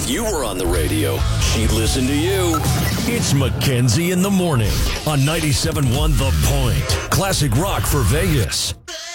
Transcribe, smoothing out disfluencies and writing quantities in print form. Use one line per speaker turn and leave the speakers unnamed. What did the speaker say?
If you were on the radio, she'd listen to you. It's Mackenzie in the Morning on 97.1 The Point. Classic rock for Vegas.